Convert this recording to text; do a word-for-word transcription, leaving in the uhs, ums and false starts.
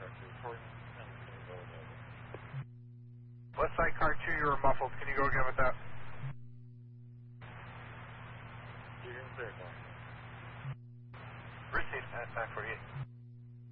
West side car two, you were muffled. Can you go again with that? Received, that's nine forty-eight.